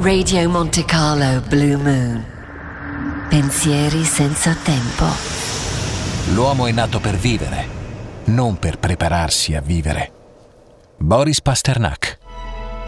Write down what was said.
Radio Monte Carlo Blue Moon. Pensieri senza tempo. L'uomo è nato per vivere, non per prepararsi a vivere. Boris Pasternak.